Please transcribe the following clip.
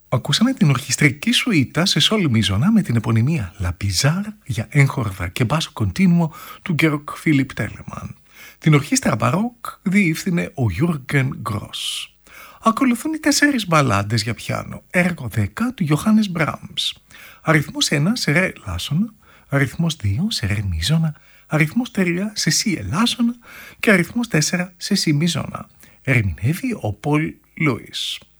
Ακούσαμε την ορχιστρική σουίτα σε σόλ μίζωνα με την επωνυμία La Bizarre για έγχορδα και μπάσο κοντίνουο του Γκέροκ Φίλιπ Τέλεμαν. Την ορχήστρα μπαρόκ διεύθυνε ο Γιούργεν Γκρος. Ακολουθούν οι 4 μπαλάντες για πιάνο, έργο 10 του Γιωχάννες Μπράμς. Αριθμός 1 σε ρε ελάσσονα, αριθμός 2 σε ρε μίζωνα, αριθμός 3 σε σι ελάσσονα και αριθμός 4 σε σι μίζωνα. Ερμηνεύει ο Πολ Λούις.